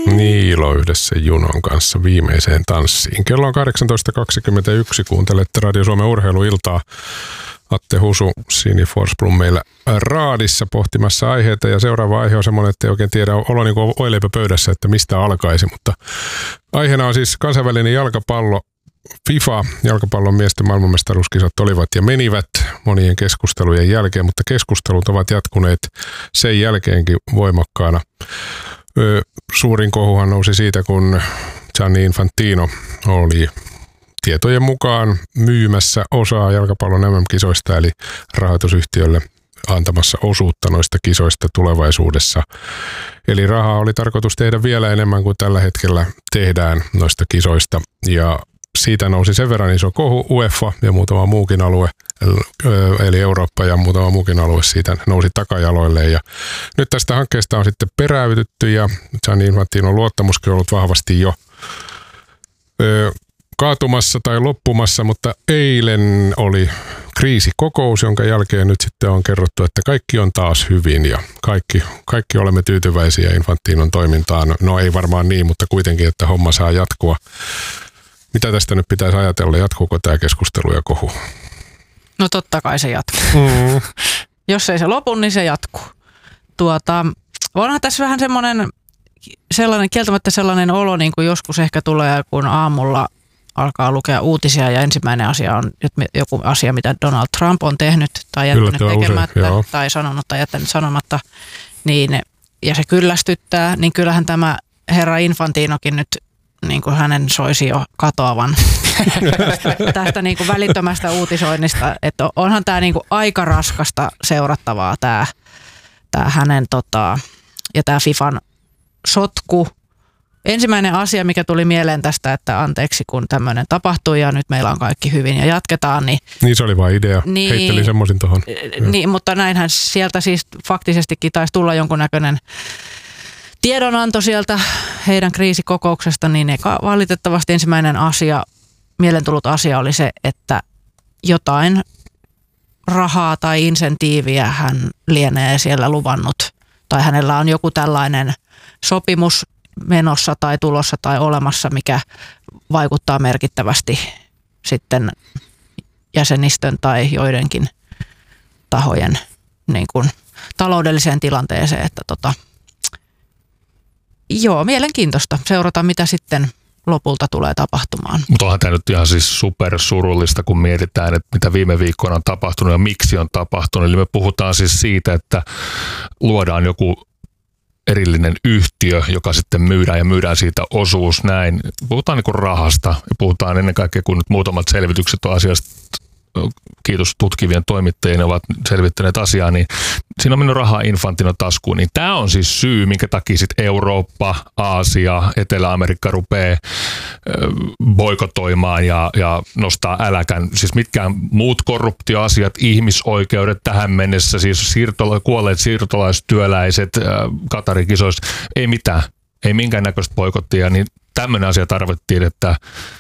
Niilo yhdessä Junon kanssa viimeiseen tanssiin. Kello on 18.21. Kuuntelette Radio Suomen urheiluiltaa. Atte Husu, Sini Forsblom meillä raadissa pohtimassa aiheita. Ja seuraava aihe on semmoinen, että ei oikein tiedä, olla niin kuin oileipä pöydässä, että mistä alkaisi. Mutta aiheena on siis kansainvälinen jalkapallo. FIFA, jalkapallon miesten maailmanmestaruuskisat olivat ja menivät monien keskustelujen jälkeen, mutta keskustelut ovat jatkuneet sen jälkeenkin voimakkaana. Suurin kohuhan nousi siitä, kun Gianni Infantino oli tietojen mukaan myymässä osaa jalkapallon MM-kisoista, eli rahoitusyhtiölle antamassa osuutta noista kisoista tulevaisuudessa. Eli rahaa oli tarkoitus tehdä vielä enemmän kuin tällä hetkellä tehdään noista kisoista, ja siitä nousi sen verran iso kohu. UEFA ja muutama muukin alue, eli Eurooppa ja muutama muukin alue siitä nousi takajaloille. Ja nyt tästä hankkeesta on sitten peräytytty ja Gianni Infantinon luottamuskin on ollut vahvasti jo kaatumassa tai loppumassa, mutta eilen oli kriisikokous, jonka jälkeen nyt sitten on kerrottu, että kaikki on taas hyvin ja kaikki olemme tyytyväisiä Infantinon toimintaan. No ei varmaan niin, mutta kuitenkin, että homma saa jatkua. Mitä tästä nyt pitäisi ajatella? Jatkuuko tämä keskustelu ja kohu? No totta kai se jatkuu. Jos ei se lopu, niin se jatkuu. Onhan tässä vähän kieltämättä sellainen olo, niin kuin joskus ehkä tulee, kun aamulla alkaa lukea uutisia ja ensimmäinen asia on joku asia, mitä Donald Trump on tehnyt tai jättänyt tekemättä tai sanonut tai jättänyt sanomatta, niin, ja se kyllästyttää, niin kyllähän tämä herra Infantinokin nyt niin kuin hänen soisi jo katoavan tästä niin kuin välittömästä uutisoinnista, että onhan tämä niin kuin aika raskasta seurattavaa tämä hänen ja tämä FIFAn sotku. Ensimmäinen asia, mikä tuli mieleen tästä, että anteeksi kun tämmöinen tapahtui ja nyt meillä on kaikki hyvin ja jatketaan. Niin se oli vaan idea, heittelin semmoisin tuohon. Niin, mutta näinhän sieltä siis faktisestikin taisi tulla jonkunnäköinen tiedonanto sieltä heidän kriisikokouksesta, niin valitettavasti ensimmäinen asia, mieleen tullut asia oli se, että jotain rahaa tai insentiiviä hän lienee siellä luvannut, tai hänellä on joku tällainen sopimus menossa tai tulossa tai olemassa, mikä vaikuttaa merkittävästi sitten jäsenistön tai joidenkin tahojen niin kuin taloudelliseen tilanteeseen, että joo, mielenkiintoista seurata, mitä sitten lopulta tulee tapahtumaan. Mutta onhan tämä nyt ihan siis supersurullista, kun mietitään, että mitä viime viikkoina on tapahtunut ja miksi on tapahtunut. Eli me puhutaan siis siitä, että luodaan joku erillinen yhtiö, joka sitten myydään siitä osuus näin. Puhutaan niin kuin rahasta ja puhutaan ennen kaikkea, kun nyt muutamat selvitykset on asiasta, kiitos tutkivien toimittajien, ovat selvittäneet asiaa, niin siinä on mennyt rahaa Infantinon taskuun. Niin tämä on siis syy, minkä takia sitten Eurooppa, Aasia, Etelä-Amerikka rupeaa boikotoimaan ja nostaa äläkän. Siis mitkään muut korruptioasiat, ihmisoikeudet tähän mennessä, siis kuolleet siirtolaistyöläiset Katarin kisoissa, ei mitään, ei minkäännäköistä boikottia, niin tämmöinen asia tarvittiin, että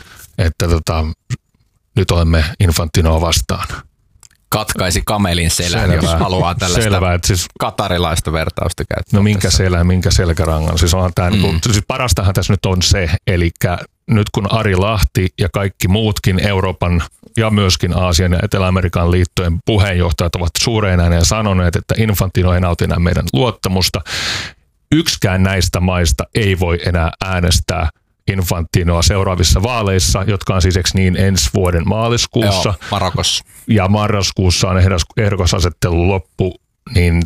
nyt olemme Infantinoa vastaan. Katkaisi kamelin selän, jos haluaa tällaista siis katarilaista vertausta käyttää. No minkä selkärangan. Siis onhan tämä siis parastahan tässä nyt on se, eli nyt kun Ari Lahti ja kaikki muutkin Euroopan ja myöskin Aasian ja Etelä-Amerikan liittojen puheenjohtajat ovat suureen ääneen sanoneet, että Infantino ei nauti enää meidän luottamusta. Yksikään näistä maista ei voi enää äänestää Infantinoa seuraavissa vaaleissa, jotka on siis ensi vuoden maaliskuussa. Joo, Marokossa. Ja marraskuussa on ehdokasasettelun loppu, niin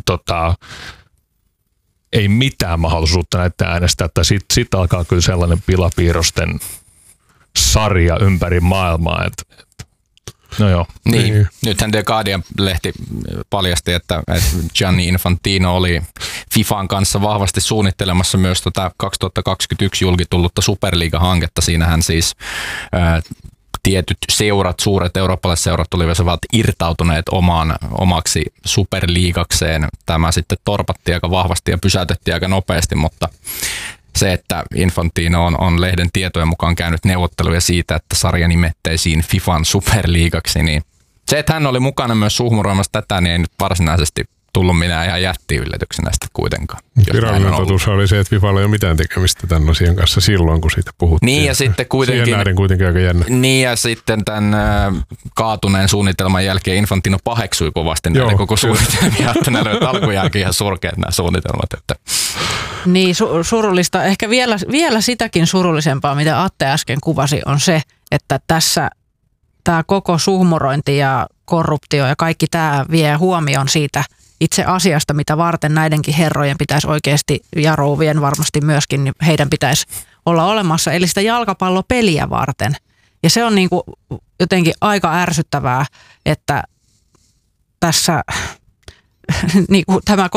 ei mitään mahdollisuutta näitä äänestää. Sitten alkaa kyllä sellainen pilapiirrosten sarja ympäri maailmaa. No joo. Niin. Nythän The Guardian-lehti paljasti, että Gianni Infantino oli FIFAn kanssa vahvasti suunnittelemassa myös 2021 julkitullutta Superliiga-hanketta. Siinähän siis tietyt seurat, suuret eurooppalaiset seurat olivat irtautuneet omaksi superliigakseen. Tämä sitten torpattiin aika vahvasti ja pysäytettiin aika nopeasti, mutta se, että Infantino on lehden tietojen mukaan käynyt neuvotteluja siitä, että sarja nimettäisiin FIFAn superliigaksi, niin se, että hän oli mukana myös suhmuroimassa tätä, niin ei nyt varsinaisesti tullut minä ihan jätti-yllätyksenä sitten kuitenkaan. Virallinen totuus oli se, että FIFAlla ei ole mitään tekemistä tämän asian kanssa silloin, kun siitä puhuttiin. Niin ja sitten kuitenkin... Siihen nähden kuitenkin aika jännä. Niin ja sitten tämän kaatuneen suunnitelman jälkeen Infantino paheksui kovasti näitä koko suunnitelmia, että ne olivat alkujälkeen ihan surkeat nämä suunnitelmat. Että. Niin surullista. Ehkä vielä sitäkin surullisempaa, mitä Atte äsken kuvasi, on se, että tässä tämä koko suhmurointi ja korruptio ja kaikki tämä vie huomioon siitä itse asiasta, mitä varten näidenkin herrojen pitäisi oikeasti, ja rouvien varmasti myöskin, niin heidän pitäisi olla olemassa, eli sitä jalkapallopeliä varten. Ja se on niin kuin jotenkin aika ärsyttävää, että tässä niin kuin tämä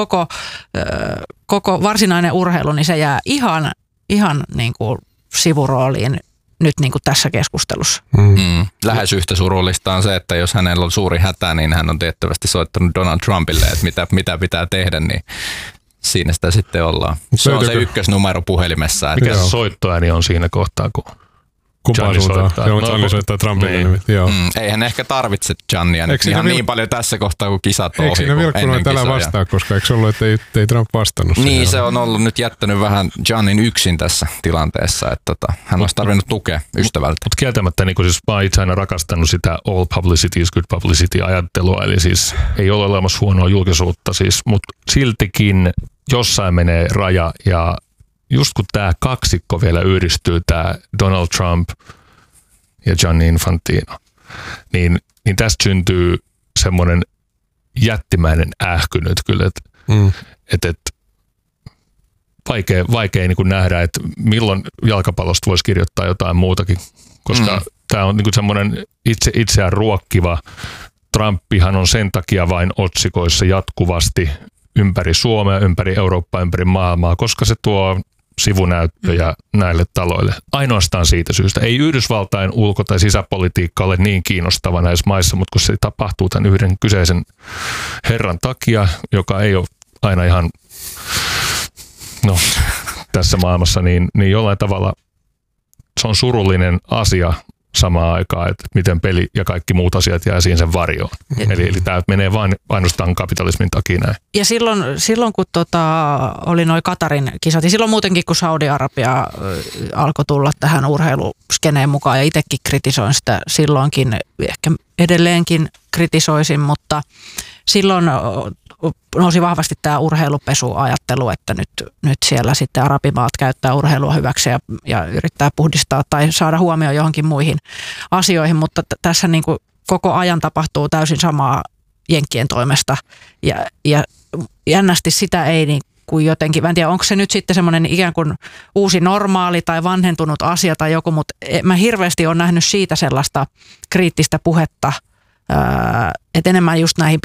koko varsinainen urheilu, niin se jää ihan niin kuin sivurooliin nyt niin kuin tässä keskustelussa. Lähes yhtä surullista on se, että jos hänellä on suuri hätä, niin hän on tiettävästi soittanut Donald Trumpille, että mitä pitää tehdä, niin siinä sitä sitten ollaan. Se on se ykkösnumero puhelimessa. Mikä se soittoääni on siinä kohtaa, kun Gianni soittaa. Se on Gianni soittaa Trumpille. Niin. Eihän ehkä tarvitse Giannia nyt ihan niin paljon tässä kohtaa, kun kisat ohi. Eikö siinä vilkkunut tällä vastaa, koska eikö ollut, että ei Trump vastannut? Niin, se on ollut nyt jättänyt vähän Giannin yksin tässä tilanteessa, että hän olisi tarvinnut tukea ystävältä. Mutta kieltämättä niin siis mä oon itse aina rakastanut sitä all publicity is good publicity -ajattelua, eli siis ei ole olemassa huonoa julkisuutta, siis, mutta siltikin jossain menee raja, ja just kun tämä kaksikko vielä yhdistyy, tämä Donald Trump ja Gianni Infantino, niin tästä syntyy semmoinen jättimäinen ähky nyt kyllä, että vaikea niin kuin nähdä, että milloin jalkapallosta voisi kirjoittaa jotain muutakin, koska tämä on niin kuin semmoinen itseään ruokkiva. Trumpihan on sen takia vain otsikoissa jatkuvasti ympäri Suomea, ympäri Eurooppaa, ympäri maailmaa, koska se tuo sivunäyttöjä näille taloille. Ainoastaan siitä syystä. Ei Yhdysvaltain ulko- tai sisäpolitiikka ole niin kiinnostava näissä maissa, mutta kun se tapahtuu tämän yhden kyseisen herran takia, joka ei ole aina ihan tässä maailmassa, niin jollain tavalla se on surullinen asia samaan aikaan, että miten peli ja kaikki muut asiat jää siihen sen varjoon. Eli tämä menee vain ainoastaan kapitalismin takia näin. Ja silloin kun oli noi Katarin kisat, ja silloin muutenkin kun Saudi-Arabia alkoi tulla tähän urheiluskeneen mukaan, ja itsekin kritisoin sitä silloinkin, ehkä edelleenkin kritisoisin, mutta silloin nousi vahvasti tämä urheilupesuajattelu, että nyt siellä sitten arabimaat käyttää urheilua hyväksi ja yrittää puhdistaa tai saada huomioon johonkin muihin asioihin, mutta tässä niin kuin koko ajan tapahtuu täysin samaa jenkkien toimesta ja jännästi sitä ei niin kuin jotenkin, mä en tiedä onko se nyt sitten semmoinen ikään kuin uusi normaali tai vanhentunut asia tai joku, mutta mä hirveästi olen nähnyt siitä sellaista kriittistä puhetta, että enemmän just näihin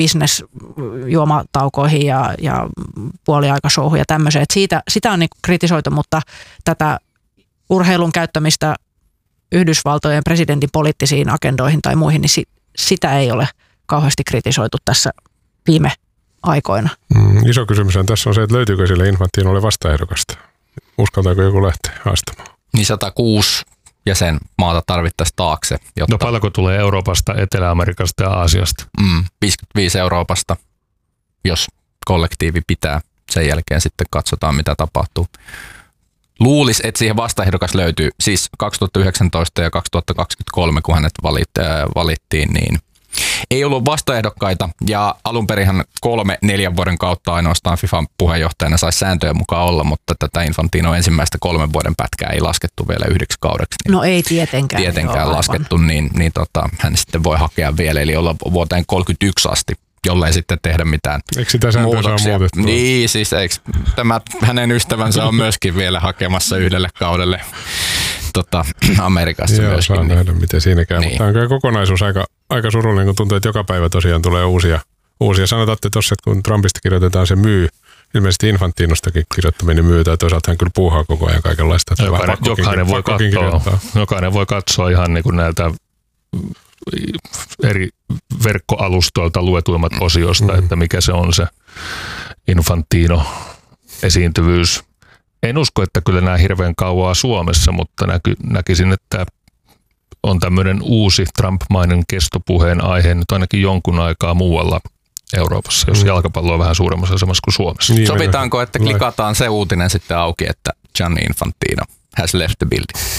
business-juomataukoihin ja puoliaikashowhun ja tämmöiseen. Sitä on niinku kritisoitu, mutta tätä urheilun käyttämistä Yhdysvaltojen presidentin poliittisiin agendoihin tai muihin, niin sitä ei ole kauheasti kritisoitu tässä viime aikoina. Iso kysymys on tässä on se, että löytyykö sille Infantinolle vastaehdokasta? Uskaltaako joku lähteä haastamaan? Niin 106 jäsenmaata tarvittaisiin taakse. No paljonko tulee Euroopasta, Etelä-Amerikasta ja Aasiasta? 55 Euroopasta, jos kollektiivi pitää. Sen jälkeen sitten katsotaan, mitä tapahtuu. Luulisi, että siihen vastaehdokas löytyy. Siis 2019 ja 2023, kun hänet valittiin, niin ei ollut vastaehdokkaita. Ja alunperinhän 3-4 vuoden kautta ainoastaan FIFAn puheenjohtajana saisi sääntöjen mukaan olla, mutta tätä Infantino ensimmäistä 3 vuoden pätkää ei laskettu vielä 1 kaudeksi. Niin no ei tietenkään laskettu, niin hän sitten voi hakea vielä, eli olla vuoteen 31 asti, jollei sitten tehdä mitään eikö sitä sääntöä saa muutettua? Niin, siis tämä hänen ystävänsä on myöskin vielä hakemassa 1 kaudelle Amerikassa myöskin. Saa nähdä, miten siinä käy. Niin. Mutta on kyllä kokonaisuus aika surullinen, kun tuntuu, että joka päivä tosiaan tulee uusia. Sanotaan tuossa, että kun Trumpista kirjoitetaan, se myy. Ilmeisesti Infantinostakin kirjoittaminen myy, tai toisaalta hän kyllä puuhaa koko ajan kaikenlaista. Jokainen voi katsoa ihan niin kuin näiltä eri verkkoalustoilta luetuimmat osiosta, että mikä se on se Infantino-esiintyvyys. En usko, että kyllä nämä hirveän kauaa Suomessa, mutta näkisin, että on tämmöinen uusi Trump-mainen kestopuheen aihe nyt ainakin jonkun aikaa muualla Euroopassa, jos jalkapallo on vähän suuremmassa asemassa kuin Suomessa. Sopitaanko, että klikataan se uutinen sitten auki, että Gianni Infantino has left the building?